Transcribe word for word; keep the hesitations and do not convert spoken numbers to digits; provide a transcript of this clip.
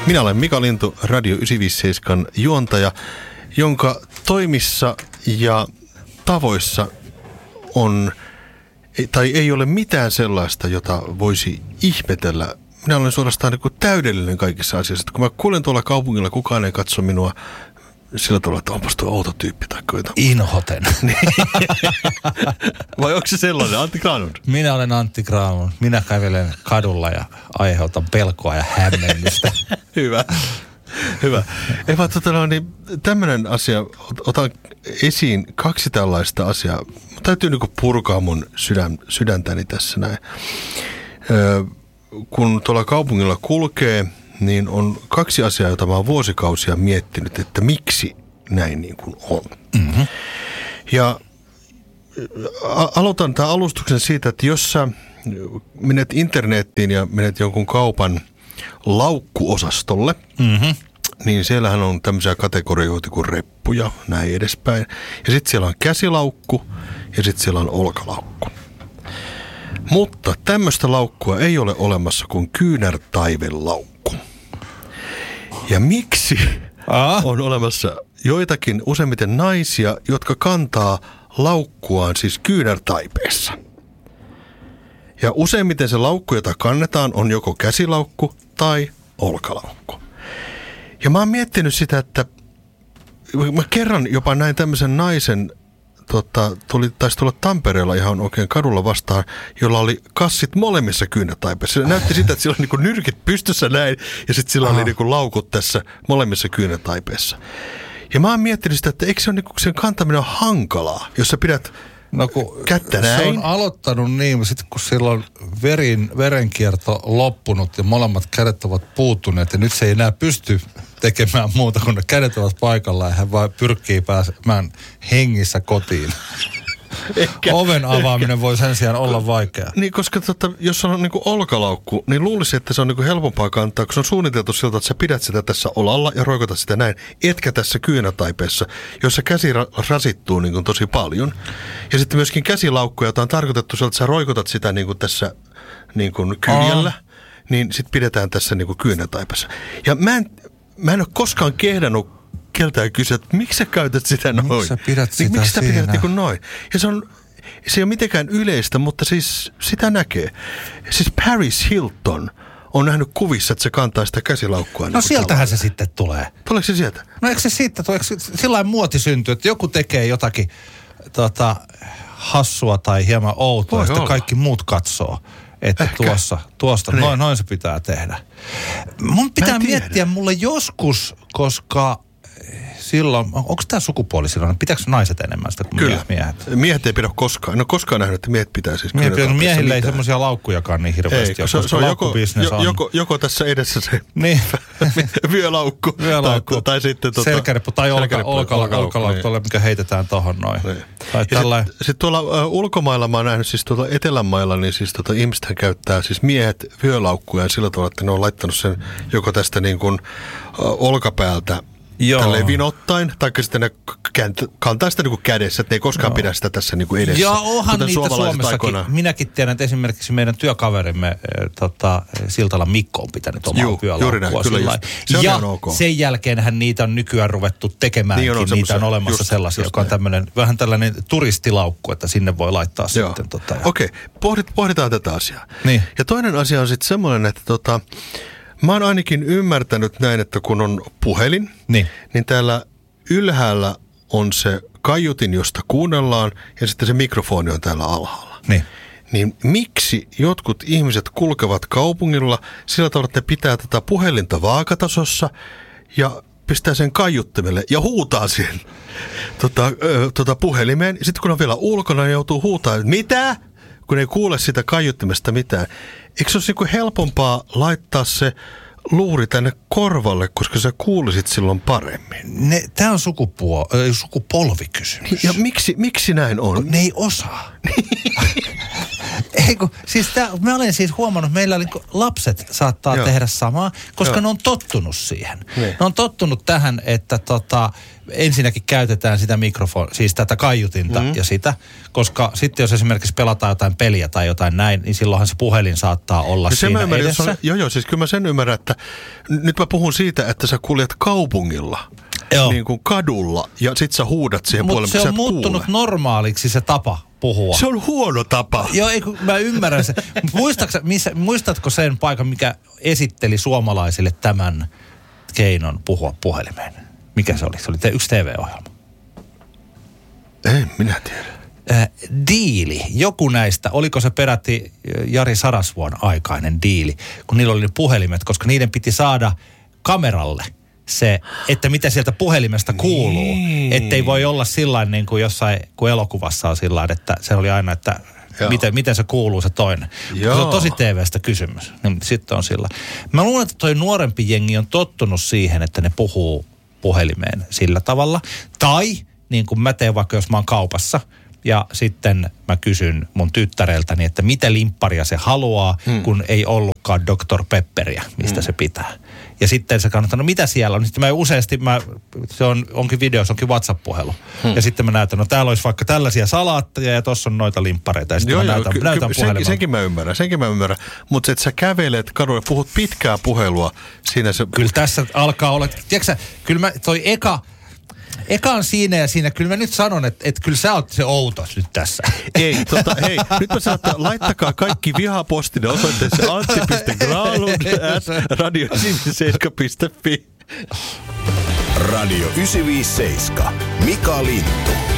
Minä olen Mika Lintu, Radio yhdeksänsataaviisikymmentäseitsemän juontaja, jonka toimissa ja tavoissa on, tai ei ole mitään sellaista, jota voisi ihmetellä. Minä olen suorastaan niin kuin täydellinen kaikissa asioissa. Kun mä kuulen tuolla kaupungilla, kukaan ei katso minua sillä tavalla, että onpas tuo outo tyyppi tai jotain. Inhoten. Vai onko se sellainen? Antti Granlund? Minä olen Antti Granlund. Minä kävelen kadulla ja aiheutan pelkoa ja hämmennystä. Hyvä. Hyvä. Ei vaan tota, no, niin, tämmöinen asia, otan esiin kaksi tällaista asiaa. Täytyy niin kuin purkaa mun sydän, sydäntäni tässä näin. Öö, kun tuolla kaupungilla kulkee, niin on kaksi asiaa, joita mä oon vuosikausia miettinyt, että miksi näin niin kuin on. Mm-hmm. Ja a- aloitan tämän alustuksen siitä, että jos sä menet internettiin ja menet jonkun kaupan laukkuosastolle, mm-hmm. niin siellähän on tämmöisiä kategorioita kuin reppuja, näin edespäin. Ja sitten siellä on käsilaukku ja sitten siellä on olkalaukku. Mutta tämmöistä laukkua ei ole olemassa kuin kyynärtaivelaukku. Ja miksi Aa. on olemassa joitakin useimmiten naisia, jotka kantaa laukkuaan siis kyynärtaipeessa. Ja useimmiten se laukku, jota kannetaan, on joko käsilaukku tai olkalaukku. Ja mä oon miettinyt sitä, että mä kerran jopa näin tämmöisen naisen, tota, tuli, taisi tulla Tampereella ihan oikein kadulla vastaan, jolla oli kassit molemmissa kyynärtaipeissa. Se näytti sitä, että sillä oli niin nyrkit pystyssä näin, ja sitten sillä Aha. oli niin laukut tässä molemmissa kyynärtaipeissa. Ja mä oon miettinyt sitä, että eikö se ole niin sen kantaminen on hankalaa, jos sä pidät no, kättä näin. Se on aloittanut niin, sitten kun silloin verin, verenkierto loppunut ja molemmat kädet ovat puuttuneet, ja nyt se ei enää pysty tekemään muuta, kun ne kädet ovat paikallaan, ja hän vaan pyrkii pääsemään hengissä kotiin. Ehkä, Oven avaaminen ehkä. voi sen sijaan olla vaikea. Niin, koska tota, jos on niinku olkalaukku, niin luulisi, että se on niinku helpompaa kantaa, kun se on suunniteltu siltä, että sä pidät sitä tässä olalla ja roikotat sitä näin, etkä tässä kyynärtaipeessa, jossa käsi ra- rasittuu niinku tosi paljon. Ja sitten myöskin käsilaukkuja, jota on tarkoitettu siltä, että sä roikotat sitä niinku tässä niinku kyljellä, niin sitten pidetään tässä niinku kyynärtaipeessa. Ja mä en, mä en ole koskaan kehdannut keltään kysyä, että miksi sä käytät sitä noin? Miksi sä pidät sitä miksi sä siinä? pidät niin kuin noin? Ja se on, se ei ole mitenkään yleistä, mutta siis sitä näkee. Siis Paris Hilton on nähnyt kuvissa, että se kantaa sitä käsilaukkua. No niin sieltähän se sitten tulee. Tuleeko se sieltä? No eikö se siitä tule? Sillain muoti syntyy, että joku tekee jotakin tota, hassua tai hieman outoa, ja sitten kaikki muut katsoo. Että Ehkä. tuossa, tuosta, niin. noin, noin se pitää tehdä. Mun pitää miettiä mulle joskus, koska silloin, onko tämä sukupuoli silloin, pitääkö naiset enemmän sitä kuin Kyllä. miehet? Miehet ei pidä koskaan, en ole koskaan nähnyt, että miehet pitää siis Miehet, no miehille ei semmoisia laukkujakaan niin hirveästi ei, se, se on joko, jo, joko, joko tässä edessä se niin. vyölaukku, vyölaukku. Tai, tai sitten tuota, selkäreppu tai olkalaukku, olka, olka, olka, niin. mikä heitetään tohon noin. Niin. Sitten sit tuolla uh, ulkomailla mä oon nähnyt, siis tuolla etelämailla, niin siis tuota, ihmisethän käyttää siis miehet vyölaukkuja sillä tavalla, että ne on laittanut sen joko tästä niin kuin uh, olkapäältä tälleen vinottain, tai sitten ne kantaa sitä niinku kädessä, että ne ei koskaan Joo. pidä sitä tässä niinku edessä. Joo, onhan niitä Suomessakin. Aikoinaan. Minäkin tiedän, että esimerkiksi meidän työkaverimme äh, tota, Siltalan Mikko on pitänyt omaa vyölaukkua. Ja okay. sen jälkeenhän niitä on nykyään ruvettu tekemäänkin. Niin on, niitä on olemassa just, sellaisia, just joka on tämmöinen, vähän tällainen turistilaukku, että sinne voi laittaa Joo. sitten. Tota, Okei, okay. Pohdit, pohditaan tätä asiaa. Niin. Ja toinen asia on sitten semmoinen, että tota, mä oon ainakin ymmärtänyt näin, että kun on puhelin, niin, niin täällä ylhäällä on se kaiutin, josta kuunnellaan, ja sitten se mikrofoni on täällä alhaalla. Niin. Niin miksi jotkut ihmiset kulkevat kaupungilla sillä tavalla, että ne pitää tätä puhelinta vaakatasossa ja pistää sen kaiuttimelle ja huutaa siihen tota, ö, tota puhelimeen. Sitten kun on vielä ulkona, niin joutuu huutaa, että mitä? Kun ei kuule sitä kaiuttimesta mitään. Eikö se olisi niin helpompaa laittaa se luuri tänne korvalle, koska sä kuulisit silloin paremmin? Tämä on sukupuo- sukupolvikysymys. Ja miksi, miksi näin on? Ne ei osaa. Ei kun, siis tää, mä olen siis huomannut, meillä niin lapset saattaa Joo. tehdä samaa, koska Joo. ne on tottunut siihen. Niin. Ne on tottunut tähän, että tota, ensinnäkin käytetään sitä mikrofon, siis tätä kaiutinta mm. ja sitä, koska sitten jos esimerkiksi pelataan jotain peliä tai jotain näin, niin silloinhan se puhelin saattaa olla ja siinä ymmärrän, edessä. On, joo, joo, siis kyllä mä sen ymmärrän, että nyt mä puhun siitä, että sä kuljet kaupungilla. Joo. Niin kuin kadulla, ja sit sä huudat siihen puolelle, mutta se on muuttunut kuule. normaaliksi se tapa puhua. Se on huono tapa. Joo, ei, mä ymmärrän sen. Muistatko, missä, muistatko sen paikan, mikä esitteli suomalaisille tämän keinon puhua puhelimeen? Mikä se oli? Se oli te, yksi T V-ohjelma. En minä tiedä. Äh, diili. Joku näistä, oliko se peräti Jari Sarasvuon aikainen diili, kun niillä oli ne puhelimet, koska niiden piti saada kameralle se, että mitä sieltä puhelimesta kuuluu. Niin. Ettei voi olla sillain niin kuin jossain, kun elokuvassa on sillain, että se oli aina, että miten, miten se kuuluu se toinen. Se on tosi T V:stä kysymys. Niin sitten on sillä. Mä luulen, että toi nuorempi jengi on tottunut siihen, että ne puhuu puhelimeen sillä tavalla. Tai niin kuin mä teen vaikka, jos mä oon kaupassa ja sitten mä kysyn mun tyttäreltäni, että mitä limpparia se haluaa, hmm. kun ei ollutkaan doktor Pepperiä, mistä hmm. se pitää. Ja sitten se kannattaa, no mitä siellä on? Sitten mä useasti, mä, se on, onkin video, se onkin WhatsApp-puhelu. Hmm. Ja sitten mä näytän, no täällä olisi vaikka tällaisia salaatteja ja tossa on noita limppareita. Ja sitten joo, mä näytän, ky- näytän ky- puhelimen. Senkin mä ymmärrän, senkin mä ymmärrän. Mutta että sä kävelet kadulle, puhut pitkää puhelua, siinä se... Kyllä tässä alkaa olla, tiedätkö kyllä mä, toi eka... Eka on siinä ja siinä. Kyllä mä nyt sanon, että, että kyllä sä oot se outos nyt tässä. Ei, tota, hei, nyt mä saatte, laittakaa kaikki vihapostille osoitteessa antti piste graalund at radio yhdeksänkymmentäseitsemän piste fi. Radio yhdeksänsataaviisikymmentäseitsemän. Mika Lintu.